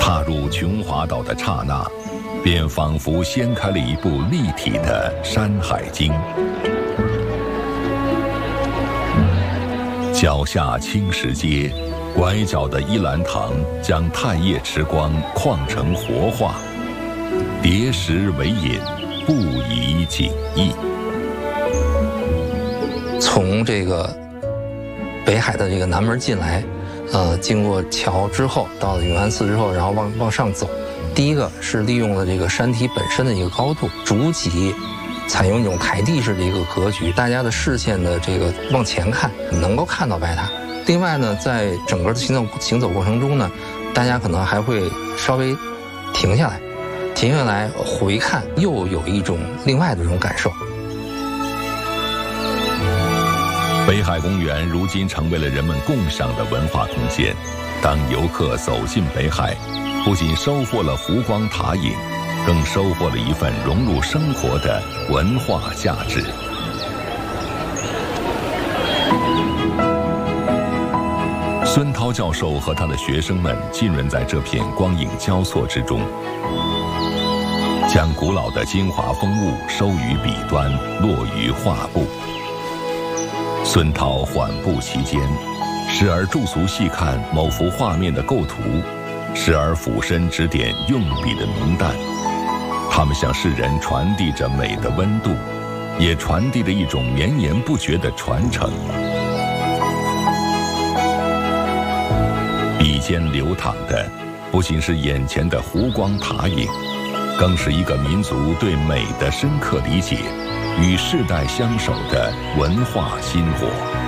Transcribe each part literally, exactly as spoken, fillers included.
踏入琼华岛的刹那，便仿佛掀开了一部立体的《山海经》。脚下青石阶，拐角的依兰堂将太液池光矿成活化，叠石为引，不以景异。 从这个北海的这个南门进来，呃，经过桥之后，到了永安寺之后，然后往往上走。第一个是利用了这个山体本身的一个高度，主脊采用一种台地式的一个格局，大家的视线的这个往前看，能够看到白塔。另外呢，在整个的行走行走过程中呢，大家可能还会稍微停下来，停下来回看，又有一种另外的这种感受。 北海公园如今成为了人们共享的文化空间。当游客走进北海，不仅收获了湖光塔影，更收获了一份融入生活的文化价值。孙涛教授和他的学生们浸润在这片光影交错之中，将古老的精华风物收于笔端，落于画布。孙涛缓步其间，时而驻足细看某幅画面的构图，时而俯身指点用笔的浓淡。他们向世人传递着美的温度，也传递着一种绵延不绝的传承。笔尖流淌的不仅是眼前的湖光塔影，更是一个民族对美的深刻理解与世代相守的文化薪火。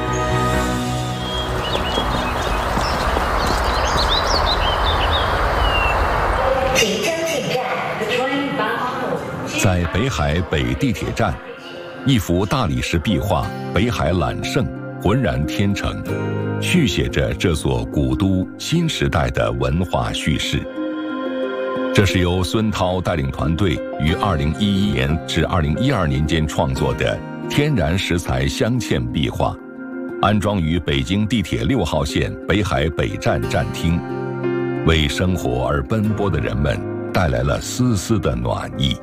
在北海北地铁站，一幅大理石壁画《北海揽胜》浑然天成，续写着这座古都新时代的文化叙事。这是由孙涛带领团队于二零一一年至二零一二年间创作的天然石材镶嵌壁画，安装于北京地铁六号线北海北站站厅，为生活而奔波的人们带来了丝丝的暖意。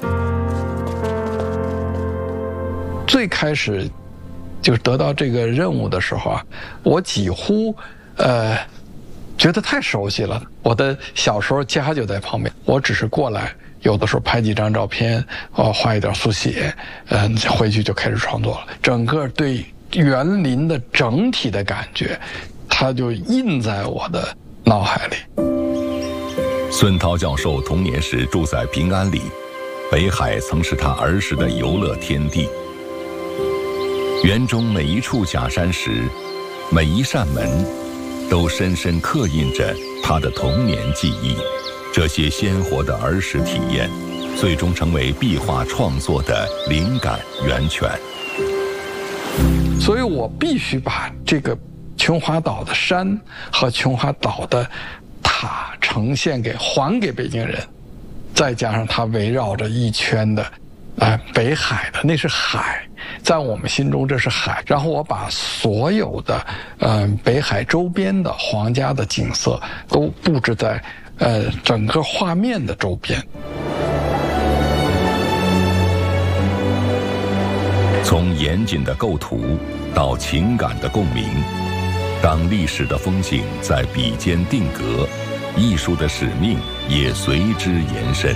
最开始就是得到这个任务的时候啊，我几乎呃觉得太熟悉了。我的小时候家就在旁边，我只是过来，有的时候拍几张照片，呃，画一点速写，嗯、呃，回去就开始创作了。整个对园林的整体的感觉，它就印在我的脑海里。 孙涛教授童年时住在平安里，北海曾是他儿时的游乐天地。园中每一处假山石，每一扇门，都深深刻印着他的童年记忆。这些鲜活的儿时体验，最终成为壁画创作的灵感源泉。 所以我必须把这个琼华岛的山和琼华岛的塔呈现给还给北京人，再加上它围绕着一圈的呃，北海的那是海，在我们心中这是海。然后我把所有的呃北海周边的皇家的景色都布置在呃整个画面的周边。 从严谨的构图到情感的共鸣，当历史的风景在笔尖定格，艺术的使命也随之延伸。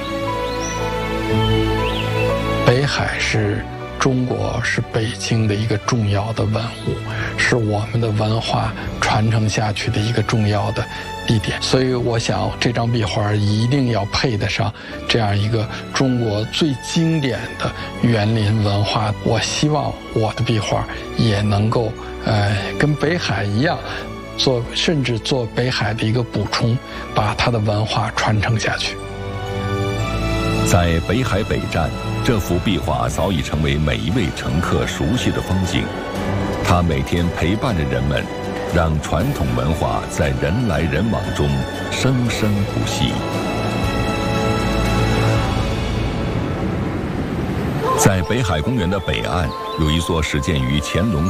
北海是中国，是北京的一个重要的文物，是我们的文化传承下去的一个重要的地点。所以我想这张壁画一定要配得上这样一个中国最经典的园林文化。我希望我的壁画也能够呃跟北海一样，做甚至做北海的一个补充，把它的文化传承下去。 在北海北站，这幅壁画早已成为每一位乘客熟悉的风景。它每天陪伴着人们，让传统文化在人来人往中生生不息。在北海公园的北岸，有一座始建于乾隆